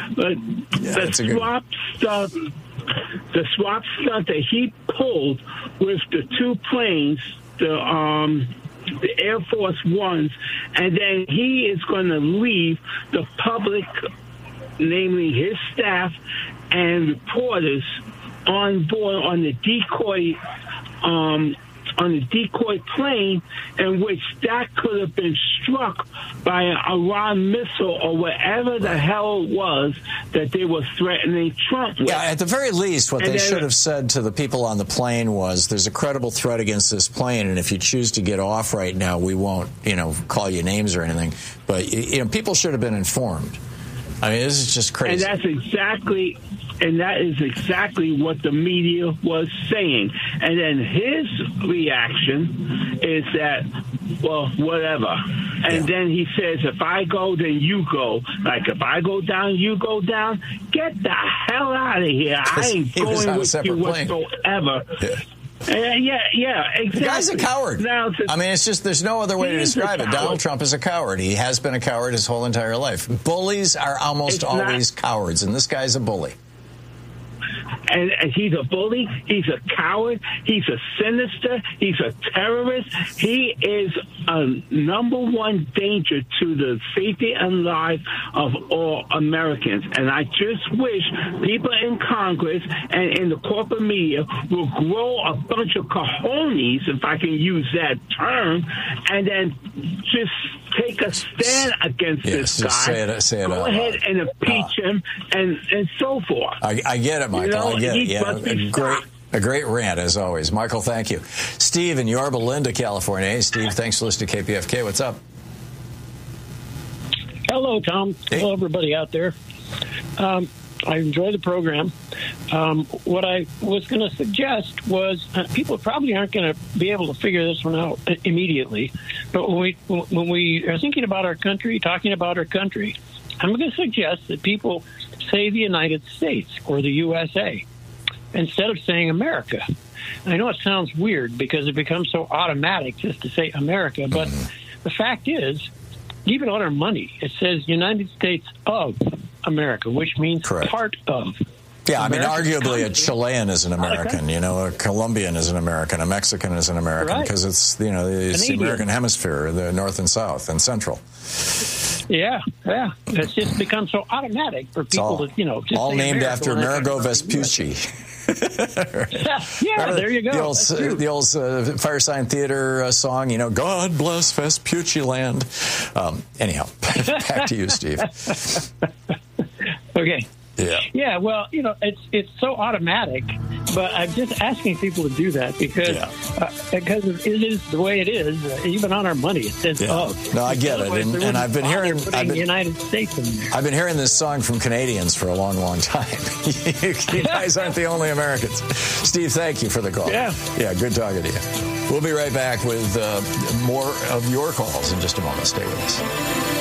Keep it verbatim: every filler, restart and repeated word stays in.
But Yeah, the that's a good swap stuff, the swap stuff that he pulled with the two planes, the um, the Air Force Ones, and then he is going to leave the public, namely his staff and reporters, on board on the decoy um, on the decoy plane, in which that could have been struck by an Iran missile or whatever the hell it was that they were threatening Trump with. Yeah, at the very least, what And they then- should have said to the people on the plane was, there's a credible threat against this plane, and if you choose to get off right now, we won't, you know, call you names or anything. But, you know, people should have been informed. I mean, this is just crazy. And that's exactly... And that is exactly what the media was saying. And then his reaction is that, well, whatever. And Yeah. then he says, if I go, then you go. Like, if I go down, you go down. Get the hell out of here. I ain't he was going on a with you separate plane. whatsoever. Yeah. Uh, yeah, yeah, exactly. The guy's a coward. Now, to- I mean, it's just, there's no other way He to is a describe it. coward. Donald Trump is a coward. He has been a coward his whole entire life. Bullies are almost It's not- always cowards, and this guy's a bully. And, and he's a bully. He's a coward. He's a sinister. He's a terrorist. He is a number one danger to the safety and life of all Americans. And I just wish people in Congress and in the corporate media will grow a bunch of cojones, if I can use that term, and then just take a stand against Yes, this just guy. say it- say it Go out ahead loud. and impeach him and, and so forth. I, I get it, Michael. You know, I get it. he Yeah, must be a great, stopped. a great rant as always. Michael, thank you. Steve in Yorba Linda, California. Hey, Steve, thanks for listening to K P F K. What's up? Hello, Tom. Hey. Hello, everybody out there. Um, I enjoy the program. Um, what I was going to suggest was uh, people probably aren't going to be able to figure this one out immediately. But when we when we are thinking about our country, talking about our country, I'm going to suggest that people say the United States or the U S A instead of saying America. I know it sounds weird because it becomes so automatic just to say America, but the fact is, even on our money, it says United States of America, which means Correct. part of. Yeah, I mean, American arguably a country. Chilean is an American, you know, a Colombian is an American, a Mexican is an American, Right. because it's, you know, it's the Canadian. American hemisphere, the North and South and Central. Yeah, yeah. It's just become so automatic for It's people all, to, you know, just all say named America after when they're Amerigo talking about the U S A. Vespucci. Yeah, yeah, Remember there you go. The old, That's true. the old uh, Fire Sign Theater uh, song, you know, God bless Vespucci land. Um, anyhow, back to you, Steve. Okay. Yeah. Yeah, well, you know, it's it's so automatic, but I'm just asking people to do that because Yeah. uh, because it is the way it is. Uh, even on our money, it says Yeah. of. No, I get it, Otherwise, and- they and I've been wouldn't hearing- bother I've putting been- United States in there. I've been hearing this song from Canadians for a long, long time. You guys aren't the only Americans. Steve, thank you for the call. Yeah. Yeah, good talking to you. We'll be right back with uh, more of your calls in just a moment. Stay with us.